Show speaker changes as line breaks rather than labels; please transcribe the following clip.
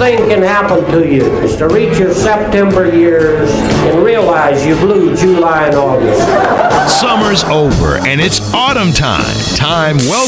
thing can happen to you is to reach your September years and realize you blew July and August.
Summer's over and it's autumn time. Time well